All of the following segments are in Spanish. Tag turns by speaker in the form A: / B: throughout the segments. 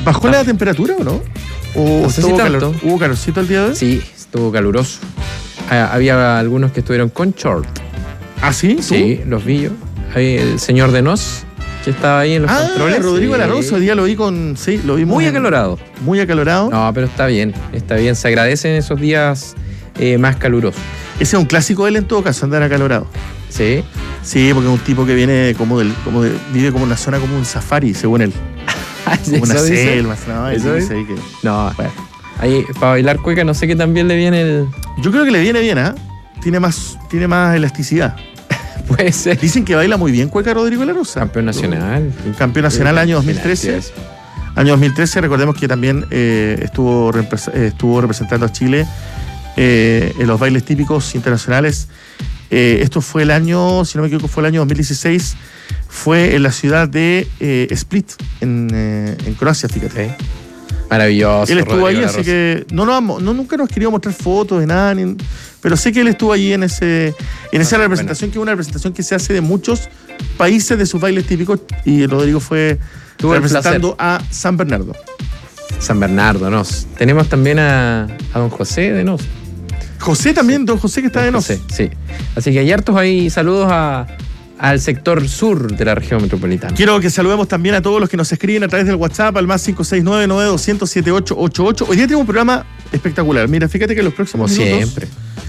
A: ¿Bajó la temperatura o no? ¿O
B: no sé si tanto.
A: ¿Hubo calorcito el día de hoy?
B: Sí, estuvo caluroso. Había algunos que estuvieron con short.
A: ¿Ah, sí? ¿Tú?
B: Sí, los vi yo. Ahí el señor de Nos, que estaba ahí en los controles.
A: Rodrigo Larosa, hoy día lo vi con... Sí, lo vimos.
B: Muy acalorado.
A: Muy acalorado.
B: No, pero está bien. Se agradecen esos días más calurosos.
A: Ese es un clásico de él en todo caso, andar acalorado.
B: ¿Sí?
A: Sí, porque es un tipo que viene vive como una zona como un safari, según él. Como una selva.
B: No, bueno. Ahí para bailar cueca no sé qué tan bien le viene el...
A: Yo creo que le viene bien, ¿ah? Tiene más elasticidad.
B: Puede ser.
A: Dicen que baila muy bien cueca Rodrigo Larosa.
B: Campeón nacional.
A: Campeón nacional año 2013. Año 2013, recordemos que también estuvo representando a Chile en los bailes típicos internacionales. Esto fue el año, si no me equivoco, fue el año 2016. Fue en la ciudad de Split, en Croacia, fíjate.
B: Sí. Maravilloso.
A: Él estuvo
B: Rodrigo
A: ahí, así
B: Larosa.
A: que nunca nos quería mostrar fotos de nada, pero sé que él estuvo allí en esa representación, que es una representación que se hace de muchos países de sus bailes típicos, y Rodrigo fue representando a San Bernardo.
B: San Bernardo, Nos. Tenemos también a don José de Nos.
A: José también, don José que está de Nos.
B: Sí. Así que hay hartos ahí saludos al sector sur de la región metropolitana.
A: Quiero que saludemos también a todos los que nos escriben a través del WhatsApp al más 569-9200-7888. Hoy día tenemos un programa espectacular. Mira, fíjate que los próximos
B: Como
A: minutos...
B: siempre.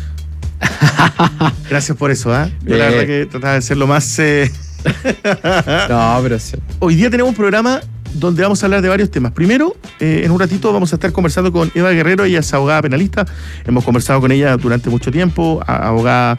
A: Gracias por eso, ¿eh? Yo la verdad que trataba de ser lo más...
B: No, pero sí.
A: Hoy día tenemos un programa donde vamos a hablar de varios temas. Primero, en un ratito vamos a estar conversando con Eva Guerrero. Ella es abogada penalista. Hemos conversado con ella durante mucho tiempo, abogada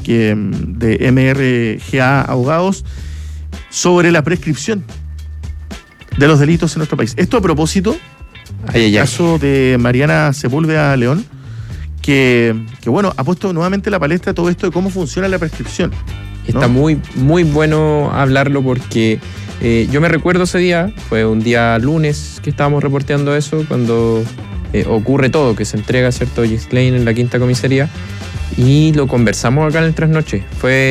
A: de MRGA Abogados, sobre la prescripción de los delitos en nuestro país. Esto a propósito del caso de Mariana Sepúlveda León, que bueno, ha puesto nuevamente en la palestra todo esto de cómo funciona la prescripción, ¿no?
B: Está muy, muy bueno hablarlo porque yo me recuerdo ese día, fue un día lunes que estábamos reporteando eso, cuando ocurre todo, que se entrega, ¿cierto?, Ghislaine en la quinta comisaría, y lo conversamos acá en el Trasnoche.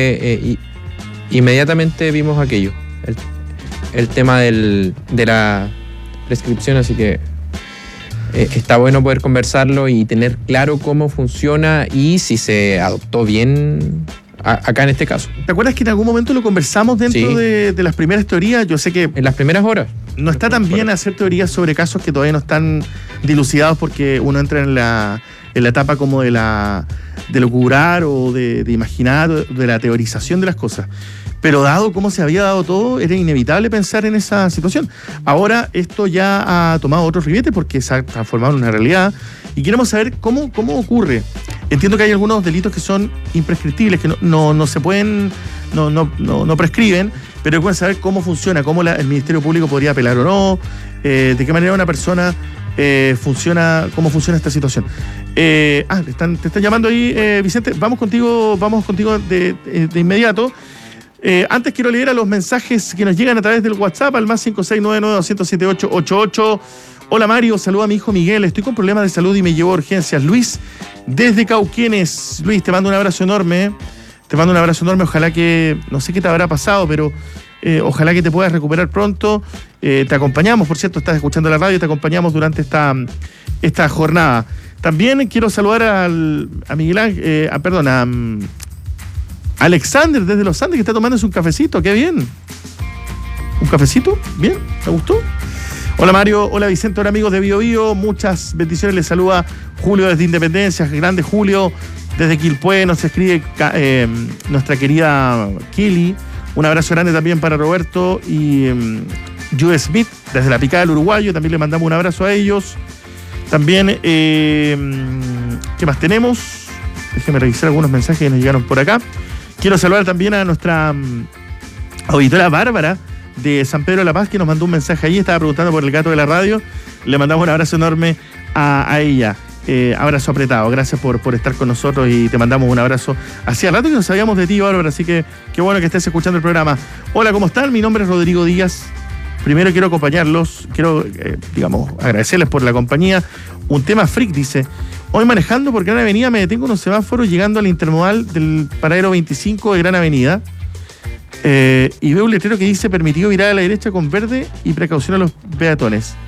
B: Inmediatamente vimos aquello, el tema de la prescripción, así que está bueno poder conversarlo y tener claro cómo funciona y si se adoptó bien acá en este caso.
A: ¿Te acuerdas que en algún momento lo conversamos dentro de las primeras teorías? Yo sé que
B: en las primeras horas
A: no está tan bien hacer teorías sobre casos que todavía no están dilucidados, porque uno entra en la etapa como de lucurar o de imaginar, de la teorización de las cosas. Pero dado cómo se había dado todo, era inevitable pensar en esa situación. Ahora esto ya ha tomado otro ribete porque se ha transformado en una realidad y queremos saber cómo ocurre. Entiendo que hay algunos delitos que son imprescriptibles, que no se pueden, no prescriben, pero hay que saber cómo funciona, cómo el Ministerio Público podría apelar o no, de qué manera una persona funciona, cómo funciona esta situación. Te están llamando ahí, Vicente. Vamos contigo de inmediato. Antes quiero leer a los mensajes que nos llegan a través del WhatsApp al más 569-9200-7888. Hola Mario, saluda a mi hijo Miguel, estoy con problemas de salud y me llevo a urgencias. Luis, desde Cauquenes. Luis, te mando un abrazo enorme. Ojalá que, no sé qué te habrá pasado, pero ojalá que te puedas recuperar pronto. Te acompañamos, por cierto, estás escuchando la radio, te acompañamos durante esta jornada. También quiero saludar a Miguel Ángel, Alexander desde Los Andes, que está tomándose un cafecito. ¡Qué bien! ¿Un cafecito? ¿Bien? ¿Te gustó? Hola Mario, hola Vicente, hola amigos de Bio Bio. Muchas bendiciones, les saluda Julio desde Independencia. Grande Julio, desde Quilpué nos escribe nuestra querida Kelly. Un abrazo grande también para Roberto y Jude Smith, desde la Picada del Uruguayo. También le mandamos un abrazo a ellos. También, ¿qué más tenemos? Déjenme revisar algunos mensajes que nos llegaron por acá. Quiero saludar también a nuestra auditora Bárbara de San Pedro de la Paz, que nos mandó un mensaje ahí, estaba preguntando por el gato de la radio. Le mandamos un abrazo enorme a ella. Abrazo apretado, gracias por estar con nosotros y te mandamos un abrazo. Hacía rato que no sabíamos de ti, Bárbara, así que qué bueno que estés escuchando el programa. Hola, ¿cómo están? Mi nombre es Rodrigo Díaz. Primero quiero acompañarlos, agradecerles por la compañía. Un tema freak, dice: hoy manejando por Gran Avenida me detengo en un semáforo llegando al intermodal del paradero 25 de Gran Avenida y veo un letrero que dice permitido virar a la derecha con verde y precaución a los peatones.